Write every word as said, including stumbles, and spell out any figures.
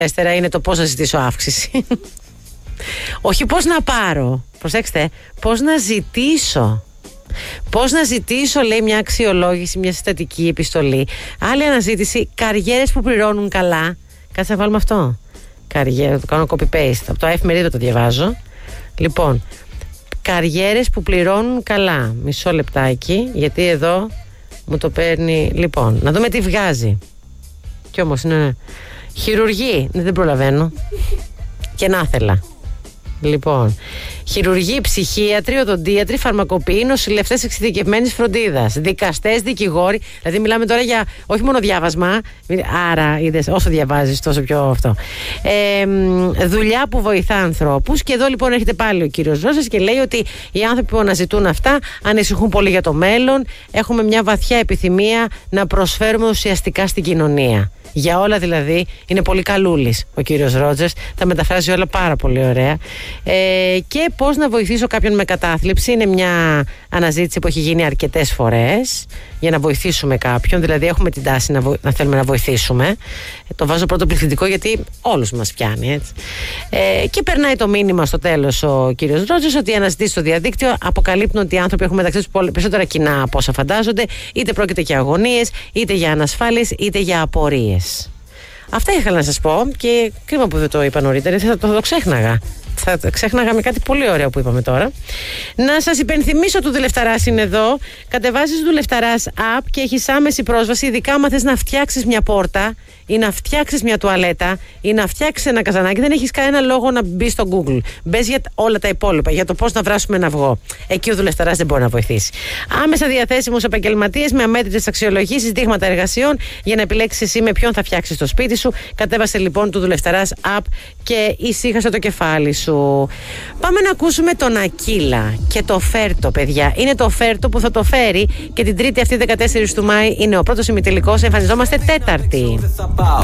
Ύστερα είναι το πώς να ζητήσω αύξηση. Όχι πώς να πάρω. Προσέξτε, πώς να ζητήσω. Πώς να ζητήσω, λέει, μια αξιολόγηση, μια συστατική επιστολή. Άλλη αναζήτηση, καριέρες που πληρώνουν καλά. Κάτσε να βάλουμε αυτό. Καριέρα, το κάνω copy-paste. Από το εφημερίδα το διαβάζω. Λοιπόν, καριέρες που πληρώνουν καλά. Μισό λεπτάκι, γιατί εδώ μου το παίρνει. Λοιπόν, να δούμε τι βγάζει. Κι όμως είναι. Χειρουργή. Ναι, δεν προλαβαίνω. Και να ήθελα. Λοιπόν, χειρουργοί, ψυχίατροι, οδοντίατροι, φαρμακοποιοί, νοσηλευτές εξειδικευμένης φροντίδας, δικαστές, δικηγόροι. Δηλαδή, μιλάμε τώρα για όχι μόνο διάβασμα. Άρα, είδες, όσο διαβάζεις, τόσο πιο αυτό. Ε, δουλειά που βοηθά ανθρώπους. Και εδώ λοιπόν έρχεται πάλι ο κύριος Ρόζας και λέει ότι οι άνθρωποι που αναζητούν αυτά ανησυχούν πολύ για το μέλλον. Έχουμε μια βαθιά επιθυμία να προσφέρουμε ουσιαστικά στην κοινωνία. Για όλα δηλαδή, είναι πολύ καλούλης ο κύριος Ρότζερς, τα μεταφράζει όλα πάρα πολύ ωραία. Ε, και πώς να βοηθήσω κάποιον με κατάθλιψη είναι μια αναζήτηση που έχει γίνει αρκετές φορές για να βοηθήσουμε κάποιον, δηλαδή έχουμε την τάση να, βο... να θέλουμε να βοηθήσουμε. Ε, το βάζω πρώτο πληθυντικό γιατί όλους μας πιάνει, έτσι. Ε, και περνάει το μήνυμα στο τέλος ο κύριος Ρότζερς ότι οι αναζητήσεις στο διαδίκτυο αποκαλύπτουν ότι οι άνθρωποι έχουν μεταξύ τους περισσότερα κοινά από όσα φαντάζονται, είτε πρόκειται για αγωνίες, είτε για ανασφάλειες, είτε για απορίες. Αυτά ήθελα να σας πω και κρίμα που δεν το είπα νωρίτερα, θα το, το ξέχναγα. Θα ξέχναγα με κάτι πολύ ωραίο που είπαμε τώρα. Να σας υπενθυμίσω ότι ο Δουλευταράς είναι εδώ. Κατεβάζεις Δουλευταράς app και έχεις άμεση πρόσβαση, ειδικά άμα θες να φτιάξεις μια πόρτα ή να φτιάξεις μια τουαλέτα ή να φτιάξεις ένα καζανάκι. Δεν έχεις κανένα λόγο να μπεις στο Google. Μπες για όλα τα υπόλοιπα, για το πώς να βράσουμε ένα αυγό. Εκεί ο Δουλευταράς δεν μπορεί να βοηθήσει. Άμεσα διαθέσιμους επαγγελματίες με αμέτρητες αξιολογήσεις, δείγματα εργασιών για να επιλέξεις εσύ με ποιον θα φτιάξεις το σπίτι σου. Κατέβασε λοιπόν το Δουλευταράς app και ησύχασε το κεφάλι σου. Πάμε να ακούσουμε τον Ακύλα και το Φέρτο, παιδιά. Είναι το Φέρτο που θα το φέρει και την Τρίτη αυτή δεκατέσσερις του Μάη είναι ο πρώτος ημιτελικός. Εμφανιζόμαστε Τέταρτη.